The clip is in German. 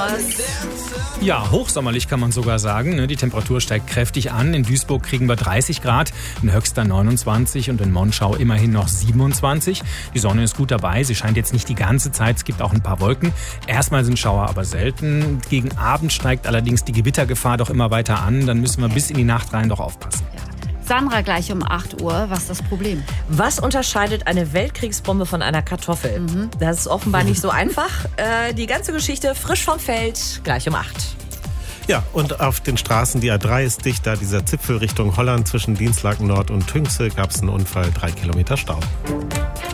Thomas. Ja, hochsommerlich kann man sogar sagen. Die Temperatur steigt kräftig an. In Duisburg kriegen wir 30 Grad, in Höxter 29 und in Monschau immerhin noch 27. Die Sonne ist gut dabei. Sie scheint jetzt nicht die ganze Zeit. Es gibt auch ein paar Wolken. Erstmal sind Schauer aber selten. Gegen Abend steigt allerdings die Gewittergefahr doch immer weiter an. Dann müssen wir bis in die Nacht rein doch aufpassen. Ja. Sandra gleich um 8 Uhr. Was ist das Problem? Was unterscheidet eine Weltkriegsbombe von einer Kartoffel? Das ist offenbar nicht so einfach. Die ganze Geschichte frisch vom Feld, gleich um 8. Ja, und auf den Straßen, die A3 ist dicht, da dieser Zipfel Richtung Holland zwischen Dinslaken Nord und Tünxe gab es einen Unfall, 3 Kilometer Stau.